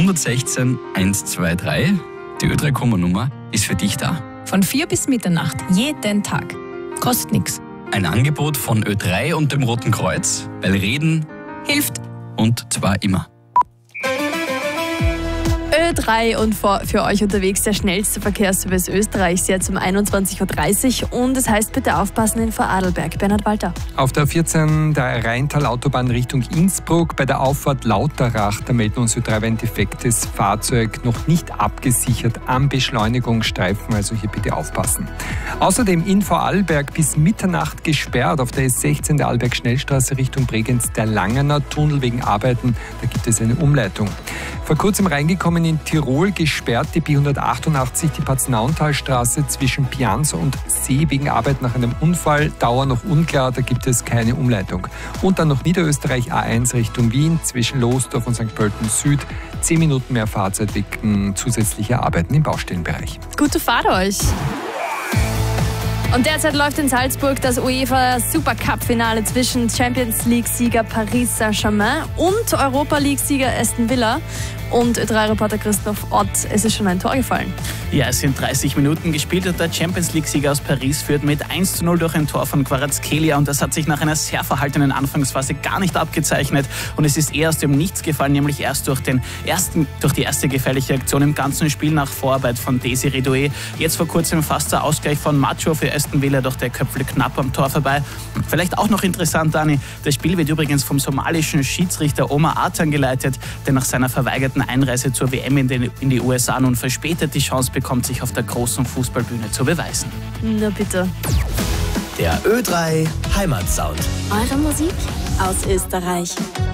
116 123. Die Ö3-Nummer ist für dich da. Von 4 bis Mitternacht, jeden Tag. Kostet nichts. Ein Angebot von Ö3 und dem Roten Kreuz, weil Reden Hilft. und zwar immer. Ö3 und für euch unterwegs der schnellste Verkehrsservice Österreichs jetzt um 21.30 Uhr und es heißt bitte aufpassen in Vorarlberg. Bernhard Walter. Auf der 14 der Rheintal-Autobahn Richtung Innsbruck bei der Auffahrt Lauterach, da melden uns Ö3 ein defektes Fahrzeug noch nicht abgesichert am Beschleunigungsstreifen, also hier bitte aufpassen. Außerdem in Vorarlberg bis Mitternacht gesperrt auf der S16 der Arlberg-Schnellstraße Richtung Bregenz der Langener Tunnel wegen Arbeiten, da gibt es eine Umleitung. Vor kurzem reingekommen in Tirol, gesperrt die B188, die Paznauntalstraße zwischen Pianza und See wegen Arbeit nach einem Unfall. Dauer noch unklar, da gibt es keine Umleitung. Und dann noch Niederösterreich A1 Richtung Wien zwischen Losdorf und St. Pölten Süd. 10 Minuten mehr Fahrzeit wegen zusätzlicher Arbeiten im Baustellenbereich. Gute Fahrt euch! Und derzeit läuft in Salzburg das UEFA Supercup-Finale zwischen Champions League-Sieger Paris Saint-Germain und Europa League-Sieger Aston Villa. Und Ö3-Reporter Christoph Ott, es ist schon ein Tor gefallen. Ja, es sind 30 Minuten gespielt und der Champions League-Sieger aus Paris führt mit 1:0 durch ein Tor von Kvaratskhelia und das hat sich nach einer sehr verhaltenen Anfangsphase gar nicht abgezeichnet und es ist eher aus dem Nichts gefallen, nämlich erst durch die erste gefährliche Aktion im ganzen Spiel nach Vorarbeit von Desiree Doué. Jetzt vor kurzem fast der Ausgleich von Macho für Aston Villa, doch der köpfelt knapp am Tor vorbei. Vielleicht auch noch interessant, Dani, das Spiel wird übrigens vom somalischen Schiedsrichter Omar Atan geleitet, der nach seiner verweigerten Einreise zur WM in die USA nun verspätet die Chance bekommt, sich auf der großen Fußballbühne zu beweisen. Na bitte. Der Ö3 Heimatsound. Eure Musik aus Österreich.